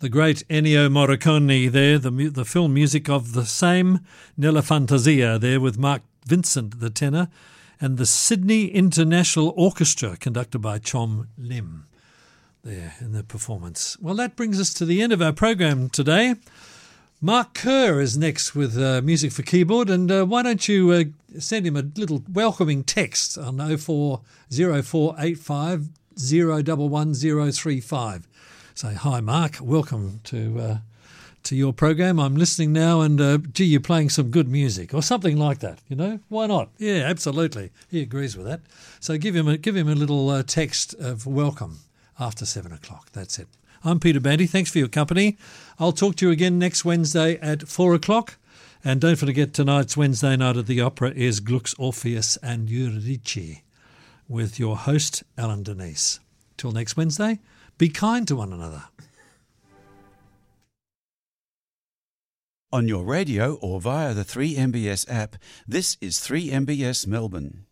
The great Ennio Morricone there, the film music of the same, Nella Fantasia there with Mark Vincent, the tenor, and the Sydney International Orchestra, conducted by Chom Lim there in the performance. Well, that brings us to the end of our program today. Mark Kerr is next with Music for Keyboard, and why don't you send him a little welcoming text on 040485 011035. Say, hi Mark, welcome to your program. I'm listening now, and gee, you're playing some good music, or something like that. You know, why not? Yeah, absolutely. He agrees with that. So give him a little text of welcome after 7 o'clock. That's it. I'm Peter Bandy. Thanks for your company. I'll talk to you again next Wednesday at 4 o'clock. And don't forget, tonight's Wednesday night at the Opera is Gluck's Orpheus and Eurydice with your host, Alan Denise. Till next Wednesday, be kind to one another. On your radio or via the 3MBS app, this is 3MBS Melbourne.